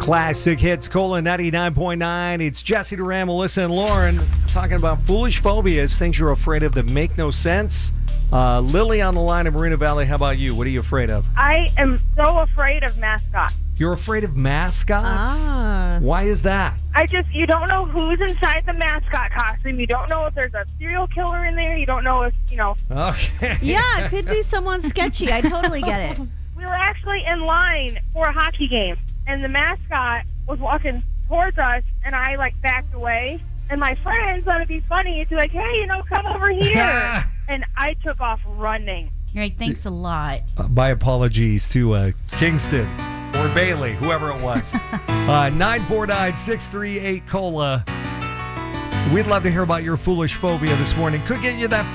Classic Hits, Cola 99.9. It's Jesse Duran, Melissa, and Lauren talking about foolish phobias, things you're afraid of that make no sense. Lily on the line in Moreno Valley, how about you? What are you afraid of? I am so afraid of mascots. You're afraid of mascots? Why is that? You don't know who's inside the mascot costume. You don't know if there's a serial killer in there. You don't know if, Okay. Yeah, it could be someone sketchy. I totally get it. We were actually in line for a hockey game, and the mascot was walking towards us, and I, backed away. And my friends thought it'd be funny to hey, come over here. And I took off running. Great, thanks a lot. My apologies to Kingston or Bailey, whoever it was. 949-638-COLA. We'd love to hear about your foolish phobia this morning. Could get you that